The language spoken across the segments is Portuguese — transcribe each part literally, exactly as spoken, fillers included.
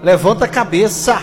levanta a cabeça.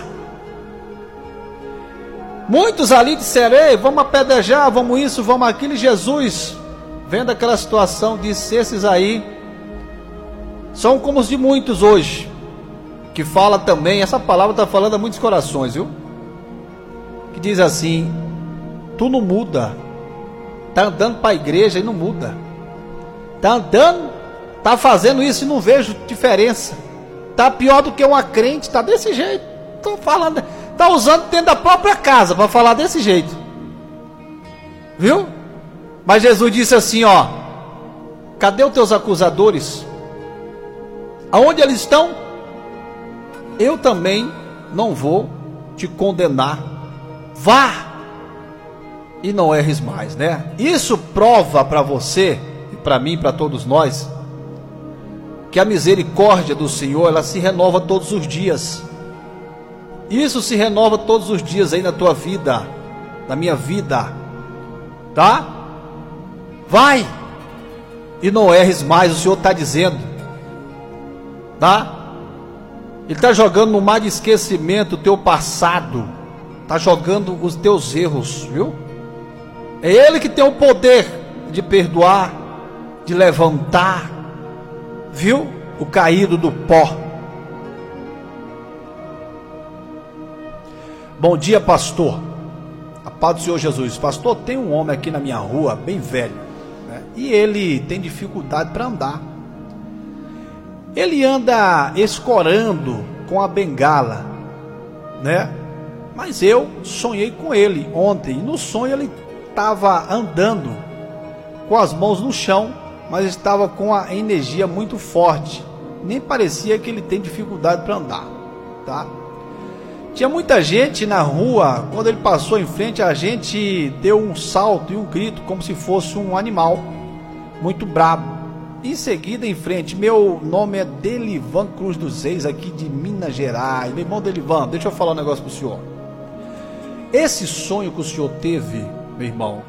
Muitos ali disseram: ei, vamos apedrejar, vamos isso, vamos aquilo. E Jesus, vendo aquela situação, disse: esses aí são como os de muitos hoje, que fala também, essa palavra está falando a muitos corações, viu? Que diz assim: tu não muda, tá andando para a igreja e não muda, tá andando, tá fazendo isso e não vejo diferença, tá pior do que uma crente, tá desse jeito, tô falando, tá usando dentro da própria casa para falar desse jeito, viu? Mas Jesus disse assim: ó, cadê os teus acusadores? Aonde eles estão? Eu também não vou te condenar. Vá e não erres mais, né? Isso prova para você e para mim, para todos nós, que a misericórdia do Senhor, ela se renova todos os dias. Isso se renova todos os dias aí na tua vida, na minha vida, tá? Vai e não erres mais, o Senhor está dizendo, tá? Ele está jogando no mar de esquecimento o teu passado, está jogando os teus erros, viu? É Ele que tem o poder de perdoar, de levantar, viu? O caído do pó. Bom dia, pastor. A paz do Senhor Jesus. Pastor, tem um homem aqui na minha rua, bem velho, né? E ele tem dificuldade para andar. Ele anda escorando com a bengala, né? Mas eu sonhei com ele ontem, e no sonho ele estava andando com as mãos no chão, mas estava com a energia muito forte, nem parecia que ele tem dificuldade para andar, tá? Tinha muita gente na rua. Quando ele passou em frente, a gente deu um salto e um grito, como se fosse um animal muito brabo. Em seguida, em frente, meu nome é Delivan Cruz dos Reis, aqui de Minas Gerais. Meu irmão Delivan, deixa eu falar um negócio para o senhor. Esse sonho que o senhor teve, meu irmão,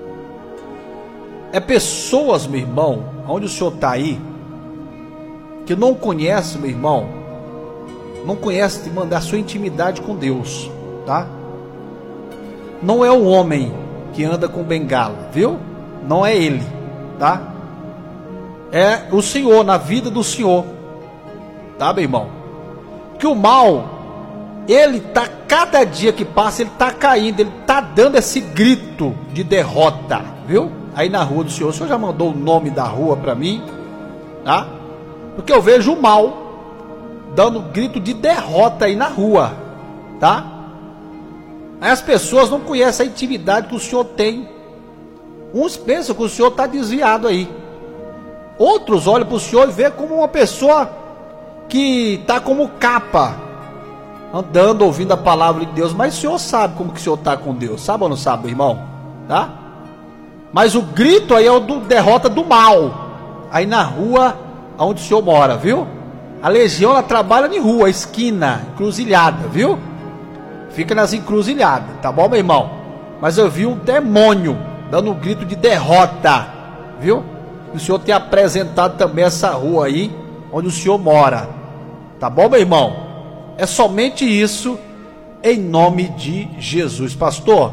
é pessoas, meu irmão, onde o senhor está aí, que não conhece, meu irmão, não conhece de mandar sua intimidade com Deus, tá? Não é o homem que anda com bengala, viu? Não é ele, tá? É o Senhor, na vida do Senhor, tá, meu irmão? Que o mal, ele tá, cada dia que passa, ele tá caindo, ele tá dando esse grito de derrota, viu? Aí na rua do Senhor, o Senhor já mandou o nome da rua para mim, tá? Porque eu vejo o mal dando grito de derrota aí na rua, tá? Aí as pessoas não conhecem a intimidade que o Senhor tem. Uns pensam que o Senhor está desviado aí. Outros olham para o Senhor e vê como uma pessoa que está como capa, andando, ouvindo a palavra de Deus. Mas o Senhor sabe como que o Senhor está com Deus. Sabe ou não sabe, irmão? Tá? Mas o grito aí é o do derrota do mal, aí na rua onde o Senhor mora, viu? A legião, ela trabalha em rua, esquina, encruzilhada, viu? Fica nas encruzilhadas, tá bom, meu irmão? Mas eu vi um demônio dando um grito de derrota, viu? E o Senhor tem apresentado também essa rua aí, onde o Senhor mora, tá bom, meu irmão? É somente isso, em nome de Jesus. Pastor,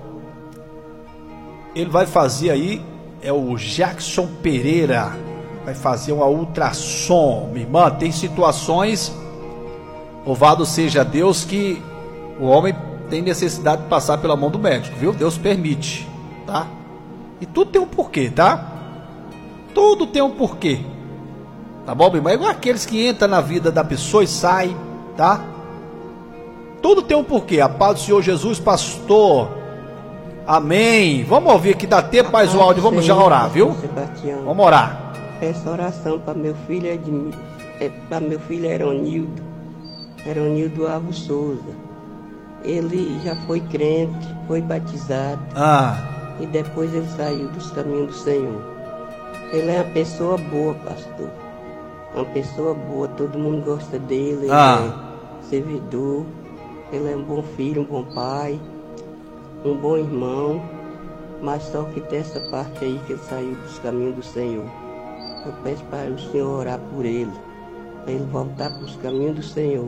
ele vai fazer aí, é o Jackson Pereira, vai fazer uma ultrassom, minha irmã. Tem situações, louvado seja Deus, que o homem tem necessidade de passar pela mão do médico, viu? Deus permite, tá? E tudo tem um porquê, tá? Tudo tem um porquê, tá bom, minha irmã? É igual aqueles que entram na vida da pessoa e saem, tá? Tudo tem um porquê. A paz do Senhor Jesus, pastor. Amém. Vamos ouvir aqui, dá tempo, mais o áudio, vamos já orar, viu? Vamos orar. Peço oração para meu filho Edmil, é, para meu filho Eronildo, Eronildo Alvo Souza. Ele já foi crente, foi batizado, ah. e depois ele saiu dos caminhos do Senhor. Ele é uma pessoa boa, pastor. Uma pessoa boa, todo mundo gosta dele, ele ah. é servidor, ele é um bom filho, um bom pai, um bom irmão, mas só que tem essa parte aí que ele saiu dos caminhos do Senhor. Eu peço para o Senhor orar por ele, para ele voltar para os caminhos do Senhor.